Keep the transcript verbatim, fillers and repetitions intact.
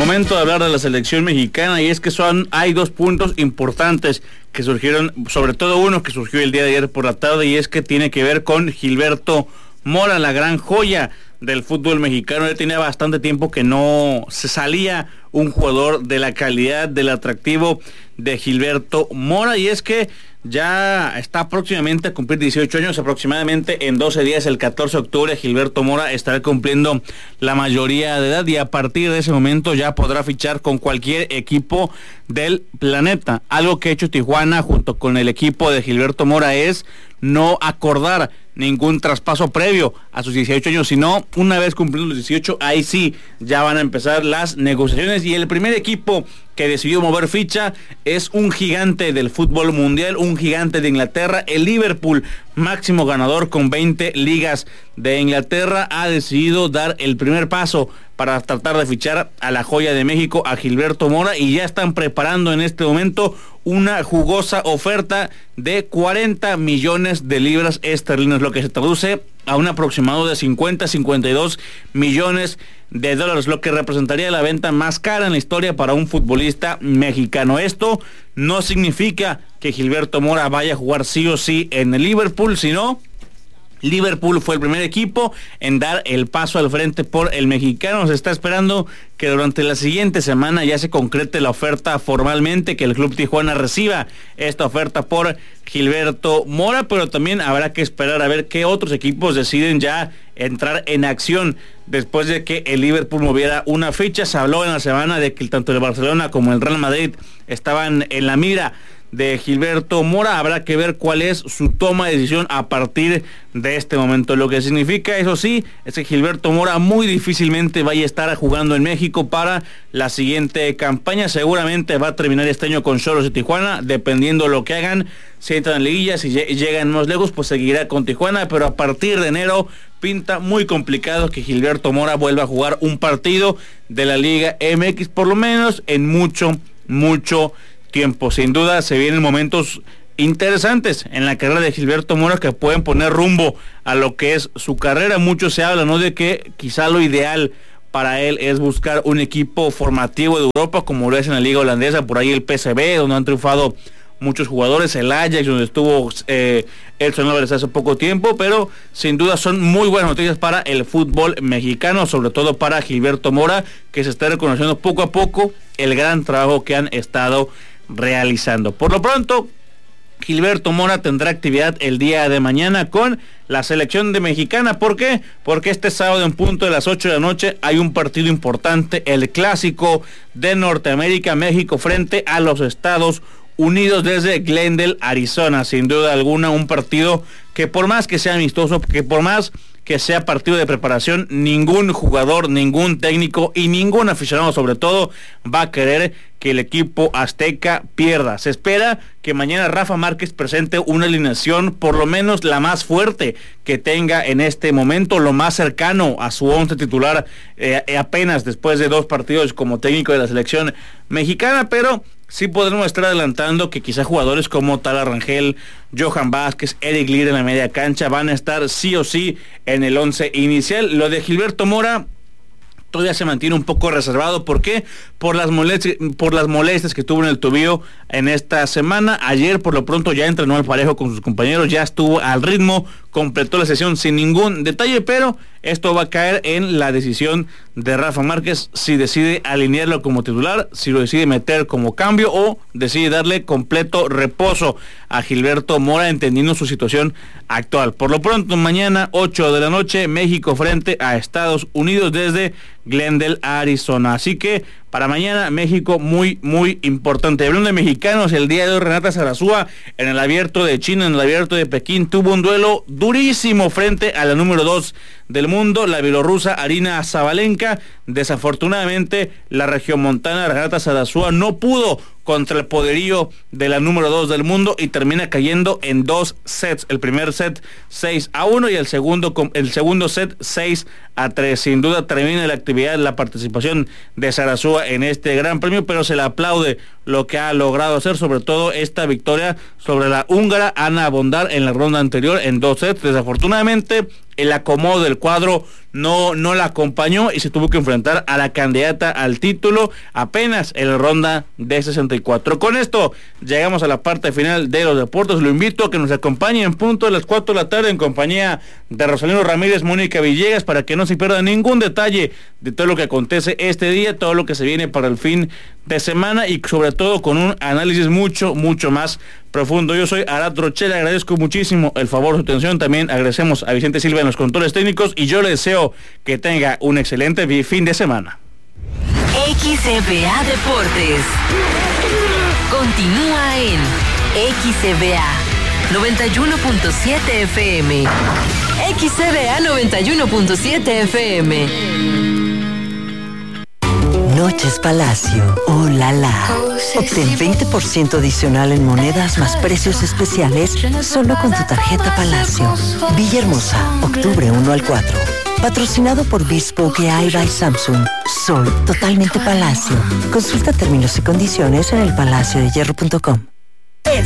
Momento de hablar de la selección mexicana, y es que son hay dos puntos importantes que surgieron, sobre todo uno que surgió el día de ayer por la tarde, y es que tiene que ver con Gilberto Mora, la gran joya del fútbol mexicano. Ya tenía bastante tiempo que no se salía un jugador de la calidad, del atractivo de Gilberto Mora, y es que ya está próximamente a cumplir dieciocho años, aproximadamente en doce días, el catorce de octubre, Gilberto Mora estará cumpliendo la mayoría de edad, y a partir de ese momento ya podrá fichar con cualquier equipo del planeta. Algo que ha hecho Tijuana junto con el equipo de Gilberto Mora es no acordar ningún traspaso previo a sus dieciocho años, sino una vez cumplidos los dieciocho, ahí sí ya van a empezar las negociaciones, y el primer equipo que decidió mover ficha es un gigante del fútbol mundial, un gigante de Inglaterra, el Liverpool, máximo ganador con veinte ligas de Inglaterra, ha decidido dar el primer paso para tratar de fichar a la joya de México, a Gilberto Mora, y ya están preparando en este momento una jugosa oferta de cuarenta millones de libras esterlinas, lo que se traduce a un aproximado de cincuenta a cincuenta y dos millones de dólares, lo que representaría la venta más cara en la historia para un futbolista mexicano. Esto no significa que Gilberto Mora vaya a jugar sí o sí en el Liverpool, sino Liverpool fue el primer equipo en dar el paso al frente por el mexicano. Se está esperando que durante la siguiente semana ya se concrete la oferta formalmente, que el Club Tijuana reciba esta oferta por Gilberto Mora, pero también habrá que esperar a ver qué otros equipos deciden ya entrar en acción después de que el Liverpool moviera una ficha. Se habló en la semana de que tanto el Barcelona como el Real Madrid estaban en la mira de Gilberto Mora. Habrá que ver cuál es su toma de decisión a partir de este momento. Lo que significa, eso sí, es que Gilberto Mora muy difícilmente vaya a estar jugando en México para la siguiente campaña. Seguramente va a terminar este año con Xolos de Tijuana, dependiendo lo que hagan. Si entran en liguillas y llegan más lejos, pues seguirá con Tijuana, pero a partir de enero pinta muy complicado que Gilberto Mora vuelva a jugar un partido de la Liga M X, por lo menos en mucho, mucho tiempo. Sin duda se vienen momentos interesantes en la carrera de Gilberto Mora que pueden poner rumbo a lo que es su carrera. Mucho se habla, ¿no?, de que quizá lo ideal para él es buscar un equipo formativo de Europa, como lo es en la Liga Holandesa, por ahí el P S V, donde han triunfado muchos jugadores, el Ajax, donde estuvo eh, Edson Álvarez hace poco tiempo, pero sin duda son muy buenas noticias para el fútbol mexicano, sobre todo para Gilberto Mora, que se está reconociendo poco a poco el gran trabajo que han estado realizando. Por lo pronto, Gilberto Mora tendrá actividad el día de mañana con la selección de mexicana. ¿Por qué? Porque este sábado en punto de las ocho de la noche hay un partido importante, el clásico de Norteamérica, México frente a los Estados Unidos desde Glendale, Arizona. Sin duda alguna un partido que por más que sea amistoso, que por más que sea partido de preparación, ningún jugador, ningún técnico y ningún aficionado sobre todo va a querer que el equipo azteca pierda. Se espera que mañana Rafa Márquez presente una alineación por lo menos la más fuerte que tenga en este momento, lo más cercano a su once titular, eh, apenas después de dos partidos como técnico de la selección mexicana, pero sí podremos estar adelantando que quizá jugadores como Tala Rangel, Johan Vázquez, Eric Lier en la media cancha van a estar sí o sí en el once inicial. Lo de Gilberto Mora todavía se mantiene un poco reservado. ¿Por qué? Por las molestias, por las molestias que tuvo en el tobillo en esta semana. Ayer por lo pronto ya entrenó al parejo con sus compañeros, ya estuvo al ritmo, completó la sesión sin ningún detalle, pero esto va a caer en la decisión de Rafa Márquez si decide alinearlo como titular, si lo decide meter como cambio o decide darle completo reposo a Gilberto Mora, entendiendo su situación actual. Por lo pronto, mañana ocho de la noche, México frente a Estados Unidos desde Glendale, Arizona. Así que para mañana México muy, muy importante. Hablando de mexicanos, el día de hoy Renata Zarazúa en el Abierto de China, en el Abierto de Pekín, tuvo un duelo durísimo frente a la número dos del mundo, la bielorrusa Arina Zabalenka. Desafortunadamente, la regiomontana Renata Zarazúa no pudo contra el poderío de la número dos del mundo y termina cayendo en dos sets. El primer set seis a uno y el segundo, el segundo set seis a tres. Sin duda termina la actividad, la participación de Zarazúa en este gran premio, pero se le aplaude lo que ha logrado hacer, sobre todo esta victoria sobre la húngara Ana Bondar en la ronda anterior en dos sets. Desafortunadamente, el acomodo del cuadro no, no la acompañó y se tuvo que enfrentar a la candidata al título apenas en la ronda de sesenta y cuatro. Con esto llegamos a la parte final de los deportes. Lo invito a que nos acompañen en punto de las cuatro de la tarde en compañía de Rosalino Ramírez, Mónica Villegas, para que no se pierda ningún detalle de todo lo que acontece este día, todo lo que se viene para el fin de semana y sobre todo con un análisis mucho, mucho más profundo. Yo soy Arad Rochela, agradezco muchísimo el favor de su atención. También agradecemos a Vicente Silva en los controles técnicos y yo le deseo que tenga un excelente fin de semana. X C B A Deportes continúa en X C B A noventa y uno punto siete F M. X C B A noventa y uno punto siete F M. Noches Palacio, oh la la. Obtén veinte por ciento adicional en monedas más precios especiales solo con tu tarjeta Palacio. Villahermosa, octubre uno al cuatro. Patrocinado por Bespoke A I by Samsung. Soy totalmente Palacio. Consulta términos y condiciones en el palacio de hierro punto com.